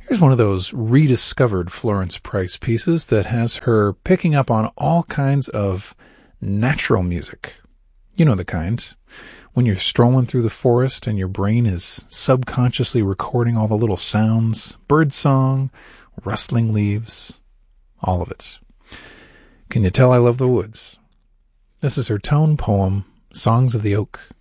Here's one of those rediscovered Florence Price pieces that has her picking up on all kinds of natural music. You know the kind. When you're strolling through the forest and your brain is subconsciously recording all the little sounds, birdsong, rustling leaves, all of it. Can you tell I love the woods? This is her tone poem, Songs of the Oak.